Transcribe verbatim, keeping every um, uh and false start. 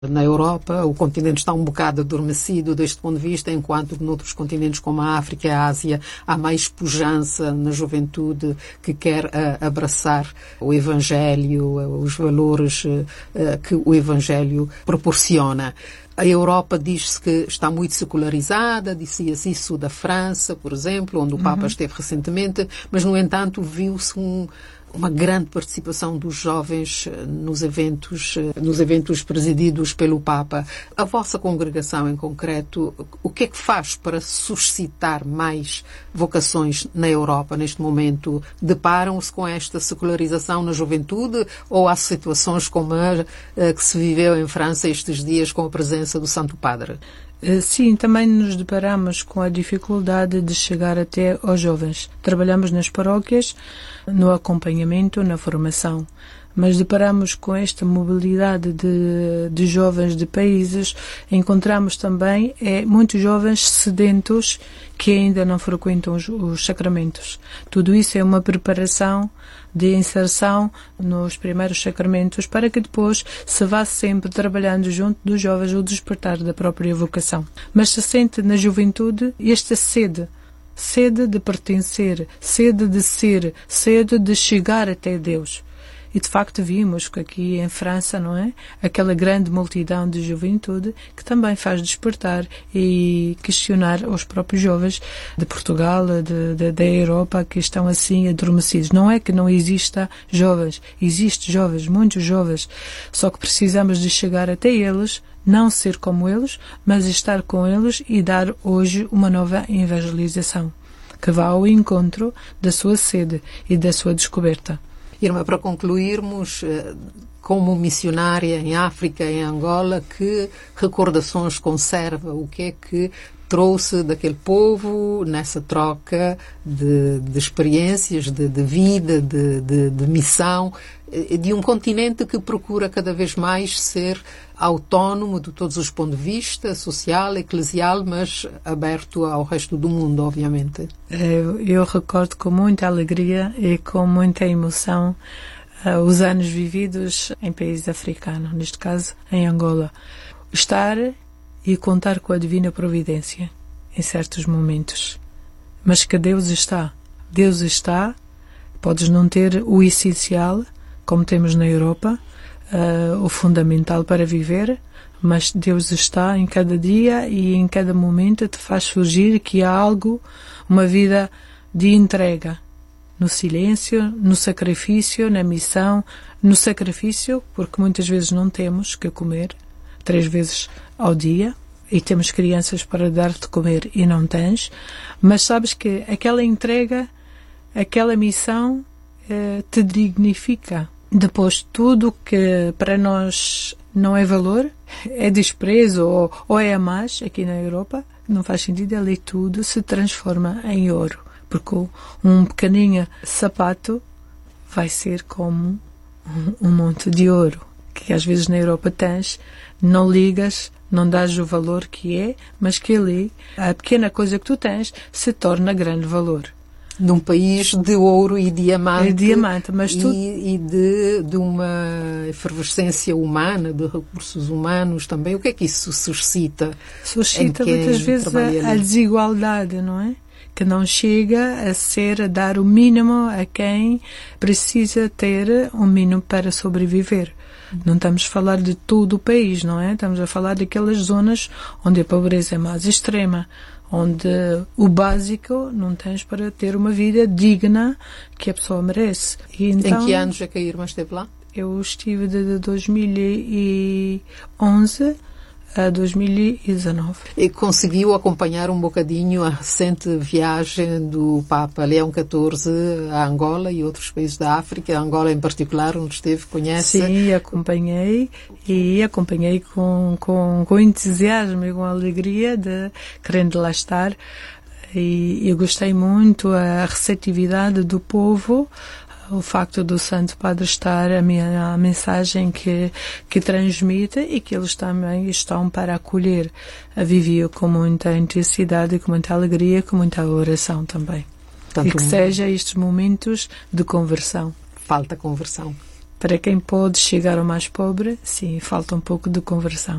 Na Europa, o continente está um bocado adormecido deste ponto de vista, enquanto que noutros continentes como a África e a Ásia há mais pujança na juventude que quer uh, abraçar o Evangelho, uh, os valores uh, que o Evangelho proporciona. A Europa diz-se que está muito secularizada, dizia-se isso da França, por exemplo, onde o Papa uhum. esteve recentemente, mas, no entanto, viu-se um... uma grande participação dos jovens nos eventos, nos eventos presididos pelo Papa. A vossa congregação, em concreto, o que é que faz para suscitar mais vocações na Europa neste momento? Deparam-se com esta secularização na juventude ou há situações como a que se viveu em França estes dias com a presença do Santo Padre? Sim, também nos deparamos com a dificuldade de chegar até aos jovens. Trabalhamos nas paróquias, no acompanhamento, na formação, mas deparamos com esta mobilidade de, de jovens de países. Encontramos também é, muitos jovens sedentos que ainda não frequentam os, os sacramentos. Tudo isso é uma preparação de inserção nos primeiros sacramentos para que depois se vá sempre trabalhando junto dos jovens o despertar da própria vocação. Mas se sente na juventude esta sede, sede de pertencer, sede de ser, sede de chegar até Deus. E de facto vimos que aqui em França, não é? Aquela grande multidão de juventude que também faz despertar e questionar os próprios jovens de Portugal, de, de, da Europa, que estão assim adormecidos. Não é que não exista jovens, existem jovens, muitos jovens, só que precisamos de chegar até eles, não ser como eles, mas estar com eles e dar hoje uma nova evangelização, que vá ao encontro da sua sede e da sua descoberta. Irmã, para concluirmos, como missionária em África, em Angola, que recordações conserva? O que é que trouxe daquele povo nessa troca de, de experiências, de, de vida, de, de, de missão, de um continente que procura cada vez mais ser autónomo de todos os pontos de vista, social, eclesial, mas aberto ao resto do mundo, obviamente. Eu, eu recordo com muita alegria e com muita emoção uh, os anos vividos em países africanos, neste caso em Angola. Estar e contar com a divina providência em certos momentos. Mas que Deus está. Deus está, podes não ter o essencial, como temos na Europa, uh, o fundamental para viver, mas Deus está em cada dia e em cada momento te faz surgir que há algo, uma vida de entrega, no silêncio, no sacrifício, na missão, no sacrifício, porque muitas vezes não temos que comer três vezes ao dia e temos crianças para dar-te comer e não tens, mas sabes que aquela entrega, aquela missão eh, te dignifica. Depois, tudo que para nós não é valor, é desprezo ou, ou é a mais, aqui na Europa, não faz sentido, ali tudo se transforma em ouro. Porque um pequenininho sapato vai ser como um, um monte de ouro, que às vezes na Europa tens, não ligas, não dás o valor que é, mas que ali, a pequena coisa que tu tens, se torna grande valor. Num país de ouro e diamante, é diamante mas tu... e, e de, de uma efervescência humana, de recursos humanos também. O que é que isso suscita? Suscita muitas vezes a, a desigualdade, não é? Que não chega a ser, a dar o mínimo a quem precisa ter um mínimo para sobreviver. Não estamos a falar de todo o país, não é? Estamos a falar daquelas zonas onde a pobreza é mais extrema, onde o básico não tens para ter uma vida digna que a pessoa merece. E então, em que anos é que a irmã esteve lá? Eu estive de dois mil e onze a dois mil e dezanove. E conseguiu acompanhar um bocadinho a recente viagem do Papa Leão catorze a Angola e outros países da África, a Angola em particular, onde esteve, conhece? Sim, acompanhei e acompanhei com, com, com entusiasmo e com alegria, de querendo lá estar, e eu gostei muito a receptividade do povo, o facto do Santo Padre estar, a minha a mensagem que, que transmite e que eles também estão para acolher. A vivi com muita intensidade, com muita alegria, com muita oração também. Tanto e que um... seja estes momentos de conversão. Falta conversão. Para quem pode chegar ao mais pobre, sim, falta um pouco de conversão.